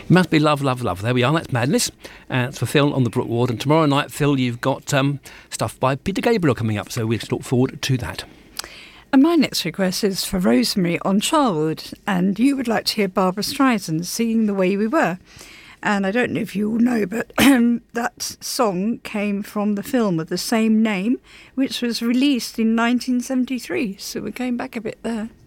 It must be love, love, love. There we are. That's Madness. It's for Phil on the Brook Ward. And tomorrow night, Phil, you've got stuff by Peter Gabriel coming up. So we look forward to that. And my next request is for Rosemary on Charwood. And you would like to hear Barbara Streisand singing The Way We Were. And I don't know if you all know, but that song came from the film of the same name, which was released in 1973. So we came back a bit there.